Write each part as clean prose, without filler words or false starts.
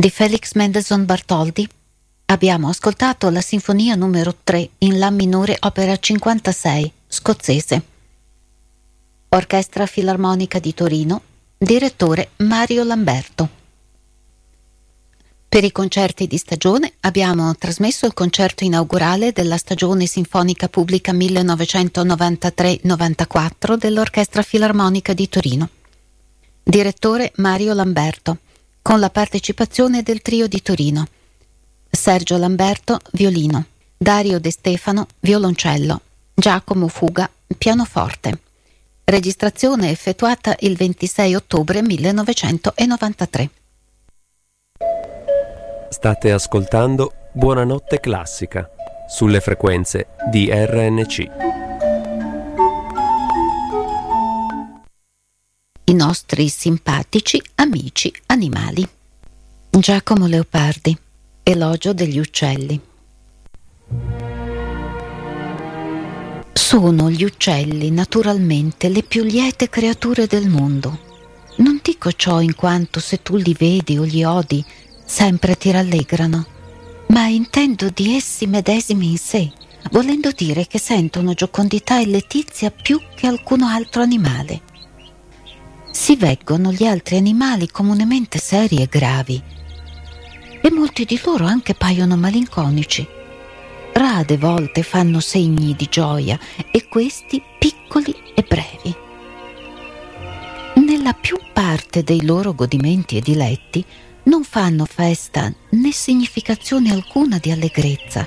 Di Felix Mendelssohn Bartholdy abbiamo ascoltato la Sinfonia numero 3 in La minore, opera 56, scozzese. Orchestra Filarmonica di Torino, direttore Mario Lamberto. Per i concerti di stagione abbiamo trasmesso il concerto inaugurale della stagione sinfonica pubblica 1993-94 dell'Orchestra Filarmonica di Torino. Direttore Mario Lamberto, con la partecipazione del Trio di Torino: Sergio Lamberto, violino; Dario De Stefano, violoncello; Giacomo Fuga, pianoforte. Registrazione effettuata il 26 ottobre 1993. State ascoltando Buonanotte Classica sulle frequenze di RNC. I nostri simpatici amici animali. Giacomo Leopardi, Elogio degli uccelli. Sono gli uccelli naturalmente le più liete creature del mondo. Non dico ciò in quanto se tu li vedi o li odi sempre ti rallegrano, ma intendo di essi medesimi in sé, volendo dire che sentono giocondità e letizia più che alcun altro animale. Si veggono gli altri animali comunemente seri e gravi, e molti di loro anche paiono malinconici. Rade volte fanno segni di gioia, e questi piccoli e brevi. Nella più parte dei loro godimenti e diletti non fanno festa né significazione alcuna di allegrezza.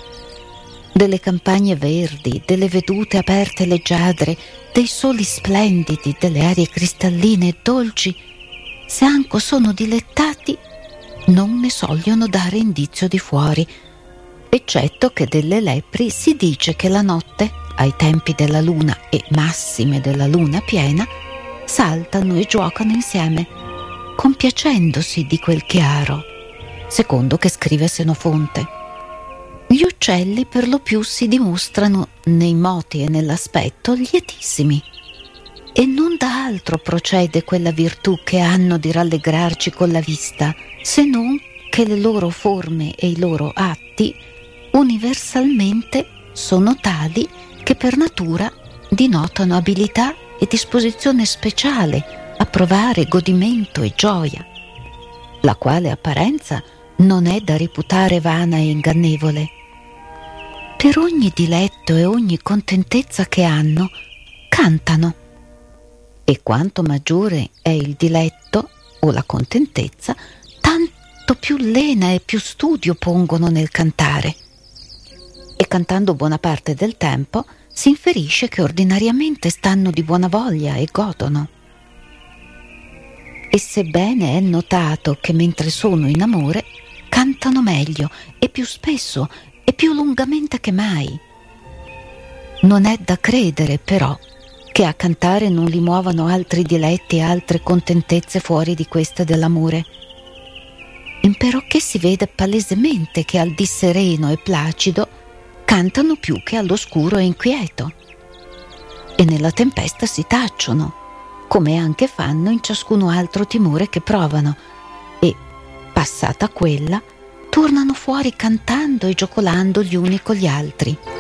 Delle campagne verdi, delle vedute aperte e leggiadre, dei soli splendidi, delle arie cristalline e dolci, se anco sono dilettati, non ne sogliono dare indizio di fuori, eccetto che delle lepri si dice che la notte, ai tempi della luna e massime della luna piena, saltano e giuocano insieme, compiacendosi di quel chiaro, secondo che scrive Senofonte. Gli uccelli per lo più si dimostrano nei moti e nell'aspetto lietissimi, e non da altro procede quella virtù che hanno di rallegrarci con la vista, se non che le loro forme e i loro atti universalmente sono tali che per natura dinotano abilità e disposizione speciale a provare godimento e gioia, la quale apparenza non è da reputare vana e ingannevole. Per ogni diletto e ogni contentezza che hanno, cantano, e quanto maggiore è il diletto o la contentezza, tanto più lena e più studio pongono nel cantare. E cantando buona parte del tempo si inferisce che ordinariamente stanno di buona voglia e godono. E sebbene è notato che mentre sono in amore cantano meglio e più spesso e più lungamente che mai, non è da credere però che a cantare non li muovano altri diletti e altre contentezze fuori di queste dell'amore, imperocché si vede palesemente che al dì sereno e placido cantano più che all'oscuro e inquieto, e nella tempesta si tacciono, come anche fanno in ciascuno altro timore che provano, e, passata quella, tornano fuori cantando e giocolando gli uni con gli altri.